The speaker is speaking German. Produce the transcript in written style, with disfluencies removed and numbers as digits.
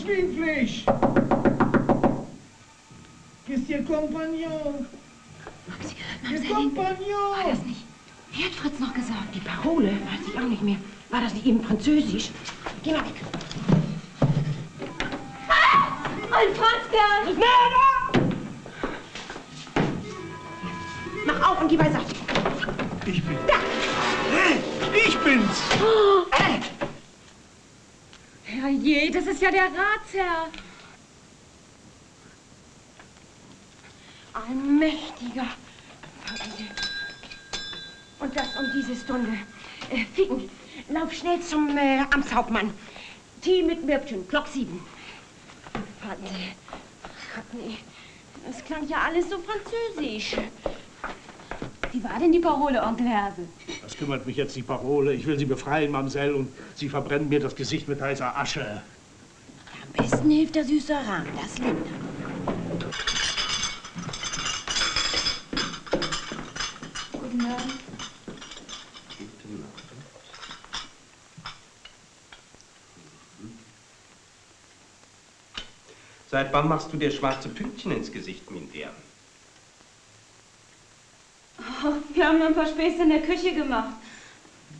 Schwinfleisch! Ist Ihr Kompagnon? Ihr Kompagnon! War das nicht? Wie hat Fritz noch gesagt? Die Parole? Weiß ich auch nicht mehr. War das nicht eben Französisch? Geh mal weg. Mein Franzkerl! Mach auf und geh beiseite. Ich bin. Da! Ich bin's! Herrje, das ist ja der Ratsherr. Allmächtiger. Und das um diese Stunde. Ficken, lauf schnell zum Amtshauptmann. Tee mit Mürbchen, Glock 7. Warten Sie. Gott, nee. Das klang ja alles so französisch. Wie war denn die Parole, Onkel Herse? Das kümmert mich jetzt die Parole. Ich will Sie befreien, Mamsell, und Sie verbrennen mir das Gesicht mit heißer Asche. Am besten hilft der süße Rahm, das lindert. Guten Morgen. Guten Morgen. Seit wann machst du dir schwarze Pünktchen ins Gesicht, Minter? Oh, wir haben nur ein paar Späße in der Küche gemacht.